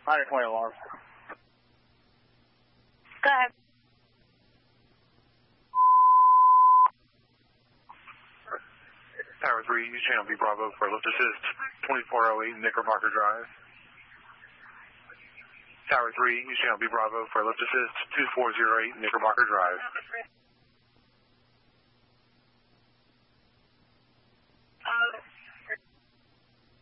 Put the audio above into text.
120 alarm. Go ahead. Tower 3, use channel B Bravo for lift assist, 2408 Knickerbocker Drive. Tower 3, use channel B Bravo for lift assist, 2408 Knickerbocker Drive.